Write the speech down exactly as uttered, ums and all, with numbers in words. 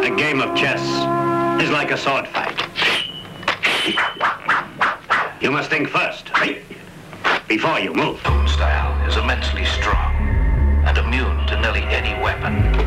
A game of chess is like a sword fight. You must think first, before you move. Style is immensely strong and immune to nearly any weapon.